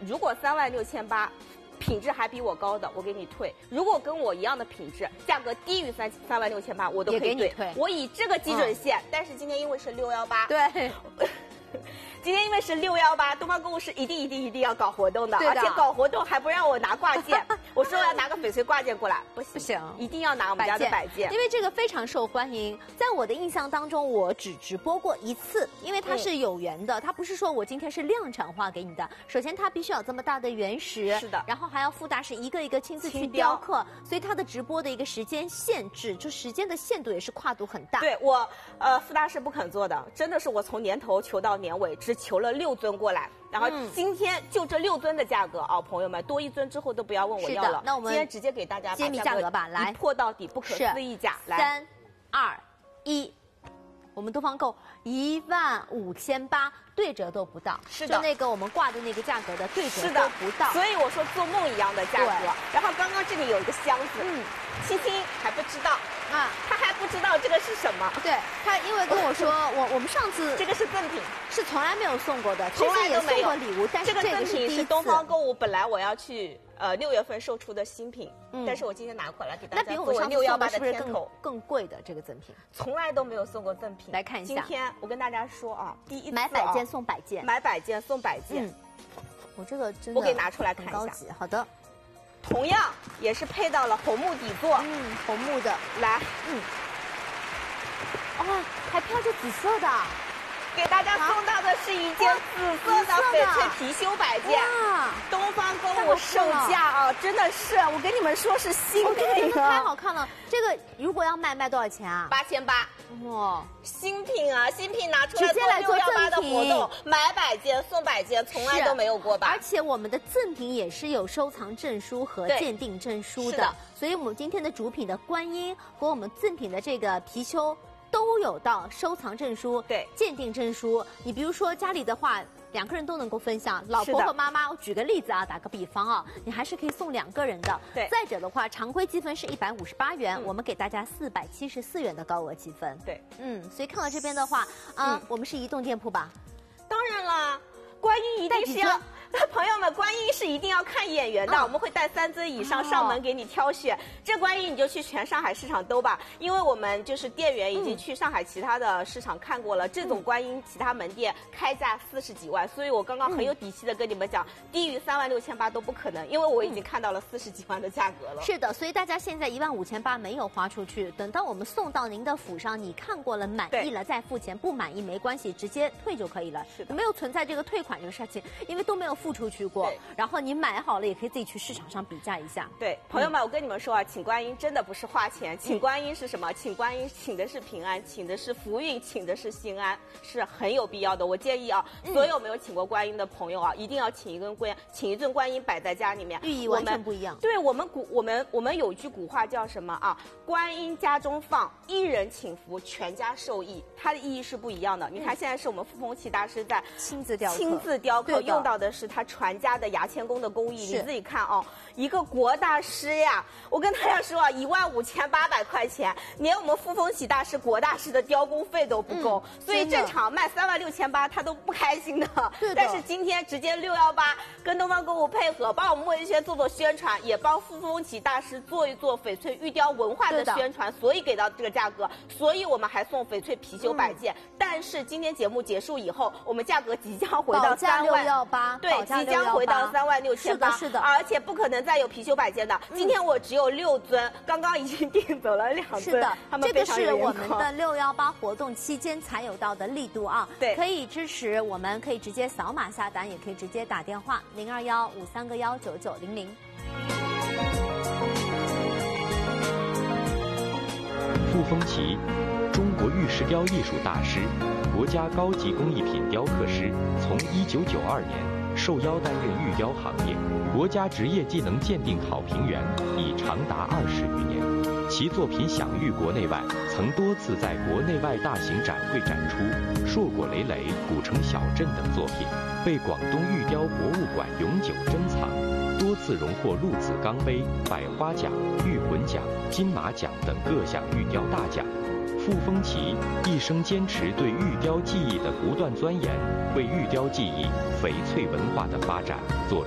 如果36800，品质还比我高的，我给你退；如果跟我一样的品质，价格低于36800，我都可以退。我以这个基准线，但是今天因为是618， 对。 今天因为是618，东方购物是一定要搞活动的，而且搞活动还不让我拿挂件。我说我要拿个翡翠挂件过来，不行，一定要拿我们家的摆件， 因为这个非常受欢迎。在我的印象当中，我只直播过一次，因为它是有缘的，它不是说我今天是量产化给你的。首先它必须有这么大的原石， 是的， 然后还要附大师一个一个亲自去雕刻，所以它的直播的一个时间限制，就时间的限度也是跨度很大。 对我，附大师不肯做的，真的是我从年头求到年尾，只求了6尊过来。然后今天就这6尊的价格啊，朋友们，多1尊之后都不要问我要了。 那我们今天直接给大家揭秘价格吧，来破到底，不可思议价。来 ，3、2、1，我们东方购15800，对折都不到。 是的， 就那个我们挂的那个价格的对折都不到。 所以我说做梦一样的价格。然后刚刚这里有一个箱子，欣欣还不知道啊，他还不知道这个是什么。 对他，因为跟我说，我们上次这个是赠品， 是从来没有送过的， 从来都没有送过礼物，但是这个赠品是东方购物本来我要去6月份售出的新品，但是我今天拿回来给大家作为618的天头， 更贵的这个赠品， 从来都没有送过赠品。 来看一下， 今天我跟大家说啊，第一次买摆件送摆件， 买摆件送摆件。 我这个真的我给拿出来看一下， 好的。 同样也是配到了红木底座， 红木的， 来， 哦，还飘着紫色的。 给大家送到的是一件紫色的翡翠貔貅摆件，东方购物售价啊，真的是我跟你们说是新品啊，太好看了。这个如果要卖多少钱啊 ？8800。 哇， 新品啊，新品拿出来做618的活动，买摆件送摆件，从来都没有过吧？ 而且我们的赠品也是有收藏证书和鉴定证书的，所以我们今天的主品的观音和我们赠品的这个貔貅都有到收藏证书、鉴定证书。你比如说家里的话，2个人都能够分享，老婆和妈妈，我举个例子啊，打个比方啊，你还是可以送2个人的。 对。 再者的话，常规积分是158元，我们给大家474元的高额积分。 对。 所以看到这边的话，我们是移动店铺吧？ 当然啦，观音一定是要。朋友们，观音是一定要看眼缘的，我们会带3尊以上上门给你挑选。这观音你就去全上海市场兜吧，因为我们就是店员已经去上海其他的市场看过了，这种观音其他门店开价40几万，所以我刚刚很有底气的跟你们讲，低于36800都不可能，因为我已经看到了40几万的价格了。 是的，所以大家现在15800没有花出去，等到我们送到您的府上，你看过了满意了再付钱，不满意没关系，直接退就可以了。 是的， 没有存在这个退款这个事情，因为都没有付出去过，然后你买好了也可以自己去市场上比价一下。 对，朋友们，我跟你们说啊，请观音真的不是花钱，请观音是什么？请观音请的是平安，请的是福运，请的是心安，是很有必要的。我建议啊，所有没有请过观音的朋友啊，一定要请一尊观音摆在家里面， 寓意完全不一样。 对我们有句古话叫什么啊？观音家中放，一人请福，全家受益。它的意义是不一样的。你看，现在是我们傅鹏奇大师在亲自雕刻，用到的是他传家的牙签工的工艺。你自己看哦，一个国大师呀，我跟大家说啊，15800块钱，连我们傅鹏奇大师国大师的雕工费都不够，所以正常卖36800他都不开心的。但是今天直接618跟东方购物配合，帮我们墨一轩做宣传，也帮傅鹏奇大师做一做翡翠玉雕文化的宣传，所以给到这个价格。所以我们还送翡翠貔貅摆件。但是今天节目结束以后，我们价格即将回到 36000， 对，即将回到36800， 是的， 而且不可能再有貔貅摆件的。今天我只有6尊，刚刚已经订走了2尊。 是的，这个是我们的618活动期间才有到的力度啊。 对， 可以支持，我们可以直接扫码下单，也可以直接打电话02153919900。 傅鹏奇，中国玉石雕艺术大师，国家高级工艺品雕刻师，从1992年受邀担任玉雕行业国家职业技能鉴定考评员，已长达20余年。其作品享誉国内外，曾多次在国内外大型展会展出，硕果累累，古城小镇等作品被广东玉雕博物馆永久珍藏，多次荣获陆子钢杯、百花奖、玉魂奖、金马奖等各项玉雕大奖。傅鹏奇一生坚持对玉雕技艺的不断钻研，为玉雕技艺、翡翠文化的发展做